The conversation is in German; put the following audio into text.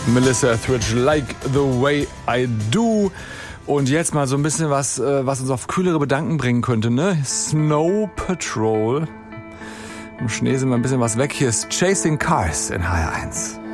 Melissa Etheridge, Like the Way I Do. Und jetzt mal so ein bisschen was uns auf kühlere Gedanken bringen könnte, ne? Snow Patrol. Im Schnee sind wir ein bisschen was weg. Hier ist Chasing Cars in HR1.